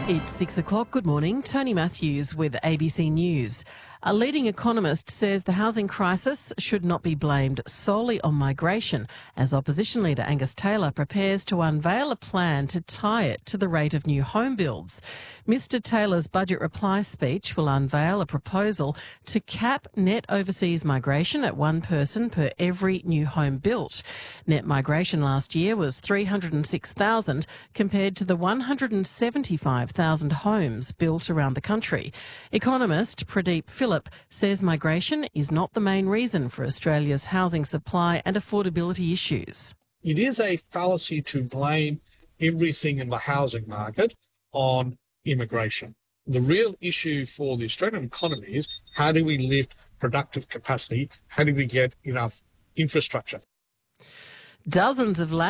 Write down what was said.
It's 6 o'clock. Good morning. Tony Matthews with ABC News. A leading economist says the housing crisis should not be blamed solely on migration, as opposition leader Angus Taylor prepares to unveil a plan to tie it to the rate of new home builds. Mr Taylor's budget reply speech will unveil a proposal to cap net overseas migration at one person per every new home built. Net migration last year was 306,000 compared to the 175,000 homes built around the country. Economist Pradeep Philip says migration is not the main reason for Australia's housing supply and affordability issues. It is a fallacy to blame everything in the housing market on immigration. The real issue for the Australian economy is how do we lift productive capacity? How do we get enough infrastructure? Dozens of